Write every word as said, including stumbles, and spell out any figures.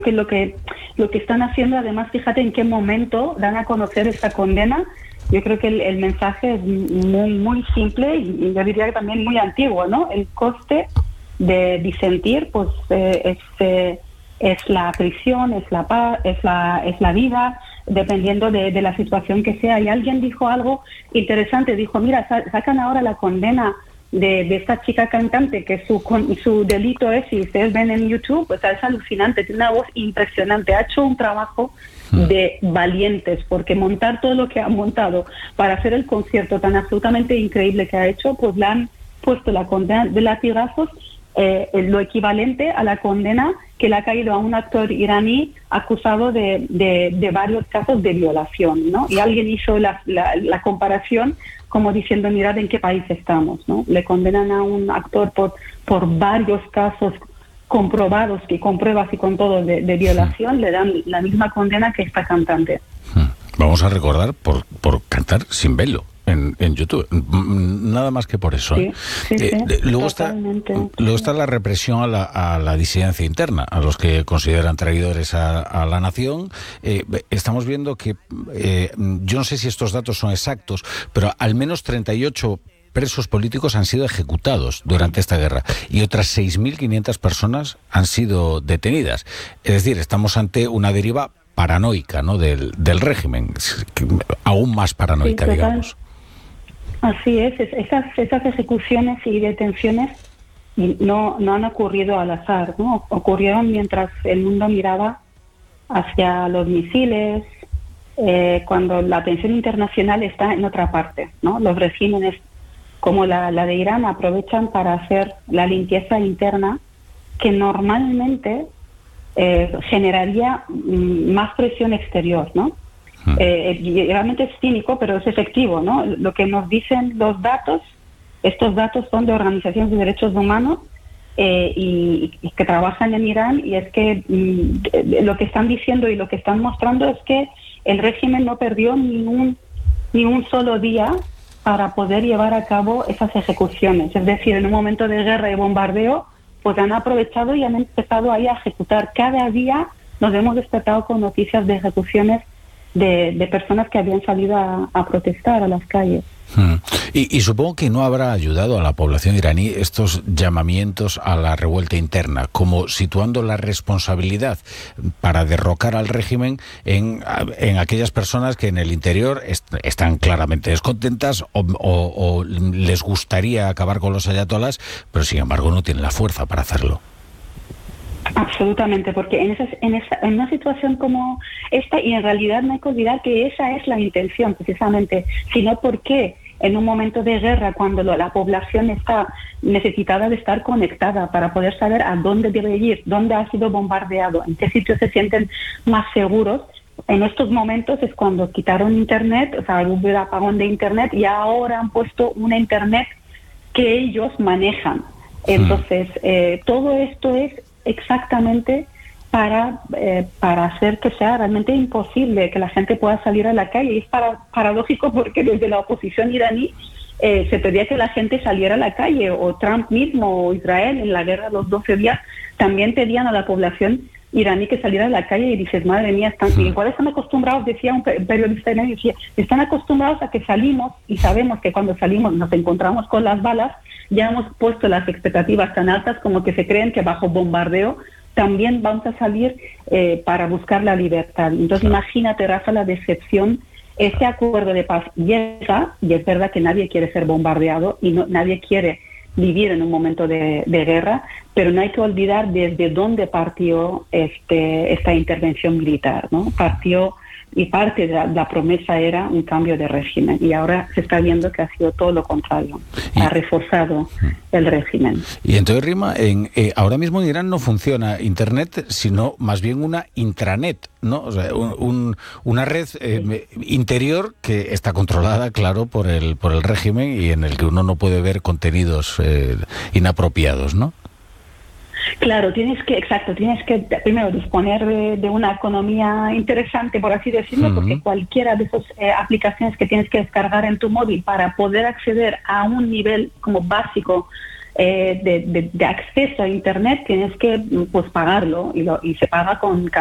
que lo que lo que están haciendo, además, fíjate en qué momento dan a conocer esta condena. Yo creo que el, el mensaje es muy muy simple y, y yo diría que también muy antiguo, ¿no? El coste de disentir, pues eh, es eh, es la prisión, es la paz, es la es la vida, dependiendo de, de la situación que sea. Y alguien dijo algo interesante, dijo, mira, sacan ahora la condena de, de esta chica cantante, que su con, su delito es, si ustedes ven en YouTube, pues es alucinante, tiene una voz impresionante, ha hecho un trabajo de valientes, porque montar todo lo que ha montado para hacer el concierto tan absolutamente increíble que ha hecho, pues le han puesto la condena de latigazos, eh, lo equivalente a la condena que le ha caído a un actor iraní acusado de, de, de varios casos de violación, ¿no? Y alguien hizo la, la, la comparación como diciendo, mirad en qué país estamos, ¿no? Le condenan a un actor por, por varios casos comprobados, que con pruebas y con todo de, de violación, le dan la misma condena que esta cantante. Vamos a recordar por, por cantar sin velo en, en YouTube, nada más que por eso. Sí, sí, eh, sí, luego, está, luego está la represión a la, a la disidencia interna, a los que consideran traidores a, a la nación. Eh, estamos viendo que, eh, yo no sé si estos datos son exactos, pero al menos treinta y ocho presos políticos han sido ejecutados durante esta guerra y otras seis mil quinientas personas han sido detenidas. Es decir, estamos ante una deriva paranoica, ¿no?, del, del régimen, aún más paranoica, sí, digamos. Así es, esas, esas ejecuciones y detenciones no, no han ocurrido al azar, ¿no? Ocurrieron mientras el mundo miraba hacia los misiles, eh, cuando la atención internacional está en otra parte, ¿no? Los regímenes como la, la de Irán aprovechan para hacer la limpieza interna que normalmente eh, generaría mm, más presión exterior, ¿no? Hmm. Eh, realmente es cínico, pero es efectivo, ¿no? Lo que nos dicen los datos, estos datos son de organizaciones de derechos humanos eh, y, y que trabajan en Irán, y es que mm, lo que están diciendo y lo que están mostrando es que el régimen no perdió ni un, ni un solo día para poder llevar a cabo esas ejecuciones. Es decir, en un momento de guerra y bombardeo, pues han aprovechado y han empezado ahí a ejecutar. Cada día nos hemos despertado con noticias de ejecuciones de, de personas que habían salido a, a protestar a las calles. Hmm. Y, y supongo que no habrá ayudado a la población iraní estos llamamientos a la revuelta interna, como situando la responsabilidad para derrocar al régimen en, en aquellas personas que en el interior est están claramente descontentas o, o, o les gustaría acabar con los ayatolás, pero sin embargo no tienen la fuerza para hacerlo. Absolutamente, porque en, esas, en, esa, en una situación como esta, y en realidad no hay que olvidar que esa es la intención precisamente, sino porque en un momento de guerra, cuando lo, la población está necesitada de estar conectada para poder saber a dónde debe ir, dónde ha sido bombardeado, en qué sitios se sienten más seguros, en estos momentos es cuando quitaron internet, o sea, hubo el apagón de internet y ahora han puesto una internet que ellos manejan. Entonces, eh, todo esto es exactamente para eh, para hacer que sea realmente imposible que la gente pueda salir a la calle. Y es para, paradójico porque desde la oposición iraní eh, se pedía que la gente saliera a la calle, o Trump mismo o Israel en la guerra de los doce días también pedían a la población iraní que saliera a la calle, y dices, madre mía, están, igual están acostumbrados, decía un periodista iraní, decía, están acostumbrados a que salimos y sabemos que cuando salimos nos encontramos con las balas. Ya hemos puesto las expectativas tan altas como que se creen que bajo bombardeo también vamos a salir eh, para buscar la libertad. Entonces, imagínate, Rafa, la decepción. Este acuerdo de paz llega, y es verdad que nadie quiere ser bombardeado y no, nadie quiere vivir en un momento de, de guerra, pero no hay que olvidar desde dónde partió este, esta intervención militar, ¿no? Partió, y parte de la, la promesa era un cambio de régimen, y ahora se está viendo que ha sido todo lo contrario, y ha reforzado el régimen. Y entonces, Rima, en, eh, ahora mismo en Irán no funciona internet, sino más bien una intranet, ¿no? O sea, un, un, una red eh, interior que está controlada, claro, por el, por el régimen, y en el que uno no puede ver contenidos eh, inapropiados, ¿no? Claro, tienes que, exacto, tienes que primero disponer de, de una economía interesante, por así decirlo, uh-huh. porque cualquiera de esas eh, aplicaciones que tienes que descargar en tu móvil para poder acceder a un nivel como básico eh, de, de, de acceso a Internet tienes que pues pagarlo y, lo, y se paga con